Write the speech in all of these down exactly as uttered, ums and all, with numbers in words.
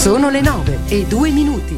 Sono le nove e due minuti.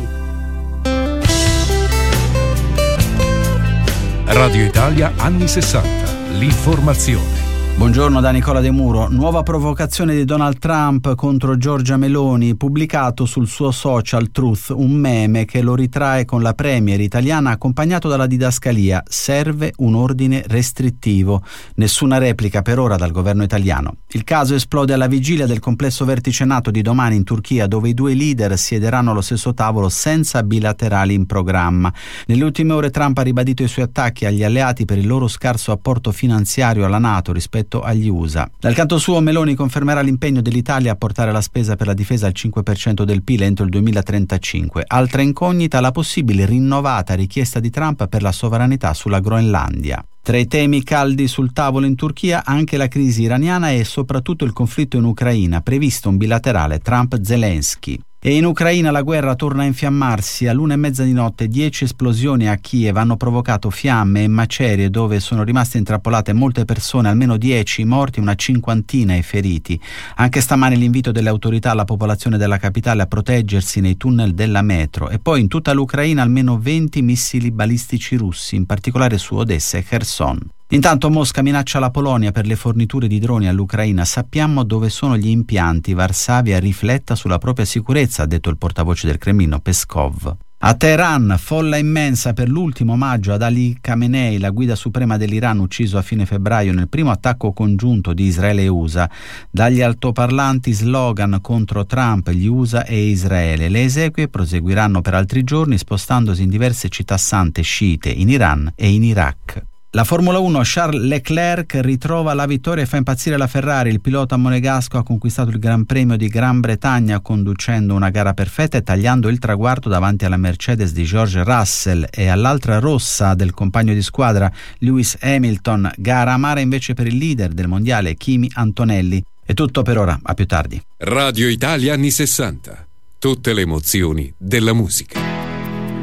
Radio Italia anni sessanta. L'informazione. Buongiorno da Nicola De Muro. Nuova provocazione di Donald Trump contro Giorgia Meloni, pubblicato sul suo social Truth un meme che lo ritrae con la premier italiana accompagnato dalla didascalia: serve un ordine restrittivo. Nessuna replica per ora dal governo italiano. Il caso esplode alla vigilia del complesso vertice NATO di domani in Turchia, dove i due leader siederanno allo stesso tavolo senza bilaterali in programma. Nelle ultime ore Trump ha ribadito i suoi attacchi agli alleati per il loro scarso apporto finanziario alla NATO rispetto agli U S A. Dal canto suo Meloni confermerà l'impegno dell'Italia a portare la spesa per la difesa al cinque per cento del P I L entro il duemilatrentacinque. Altra incognita, la possibile rinnovata richiesta di Trump per la sovranità sulla Groenlandia. Tra i temi caldi sul tavolo in Turchia anche la crisi iraniana e soprattutto il conflitto in Ucraina, previsto un bilaterale Trump-Zelensky. E in Ucraina la guerra torna a infiammarsi. All'una e mezza di notte dieci esplosioni a Kiev hanno provocato fiamme e macerie dove sono rimaste intrappolate molte persone, almeno dieci morti, una cinquantina i feriti. Anche stamane l'invito delle autorità alla popolazione della capitale a proteggersi nei tunnel della metro. E poi in tutta l'Ucraina almeno venti missili balistici russi, in particolare su Odessa e Kherson. Intanto Mosca minaccia la Polonia per le forniture di droni all'Ucraina. Sappiamo dove sono gli impianti. Varsavia rifletta sulla propria sicurezza, ha detto il portavoce del Cremlino Peskov. A Teheran, folla immensa per l'ultimo omaggio ad Ali Khamenei, la guida suprema dell'Iran ucciso a fine febbraio nel primo attacco congiunto di Israele e U S A. Dagli altoparlanti slogan contro Trump, gli U S A e Israele. Le esequie proseguiranno per altri giorni spostandosi in diverse città sante sciite in Iran e in Iraq. La Formula uno, Charles Leclerc ritrova la vittoria e fa impazzire la Ferrari. Il pilota monegasco ha conquistato il Gran Premio di Gran Bretagna conducendo una gara perfetta e tagliando il traguardo davanti alla Mercedes di George Russell e all'altra rossa del compagno di squadra Lewis Hamilton. Gara amara invece per il leader del mondiale Kimi Antonelli. È tutto per ora, a più tardi. Radio Italia anni sessanta. Tutte le emozioni della musica.